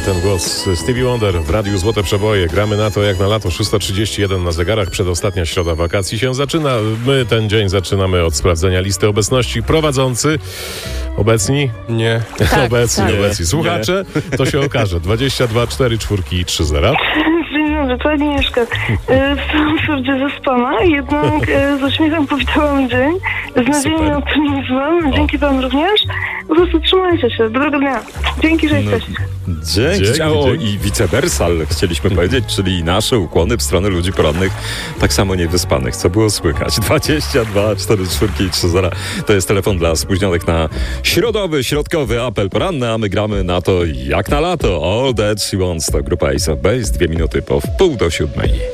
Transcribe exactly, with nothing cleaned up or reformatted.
ten głos. Stevie Wonder w Radiu Złote Przeboje. Gramy na to jak na lato. szósta trzydzieści jeden na zegarach. Przedostatnia środa wakacji się zaczyna. My ten dzień zaczynamy od sprawdzenia listy obecności. Prowadzący obecni? Nie. Tak, obecni, tak. obecni. Słuchacze? To się okaże. dwadzieścia dwa, cztery, cztery i trzy zera. Dzień dobry, to Agnieszka. E, Wstałam wprawdzie zaspana, jednak e, z uśmiechem powitałam dzień, z nadzieją i optymizmem. Dzięki wam również. Po prostu trzymajcie się. Dobrego dnia. Dzięki, że No, jesteście. dzięki. Dzięki, O, dzięki. i vice versa, chcieliśmy powiedzieć, czyli nasze ukłony w stronę ludzi porannych, tak samo niewyspanych, co było słychać. dwadzieścia dwa, cztery, cztery i trzy zera. To jest telefon dla spóźnionych na środowy, środkowy apel poranny, a my gramy na to jak na lato. All That She Wants to grupa Ace of Base. Dwie minuty po wpół do siódmej.